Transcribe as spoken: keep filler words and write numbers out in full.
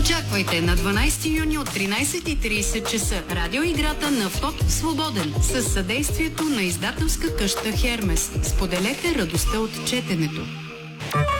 Очаквайте на дванайсети юни от тринайсет и трийсет часа радиоиграта на Пop Свободен с съдействието на издателска къща Хермес. Споделете радостта от четенето.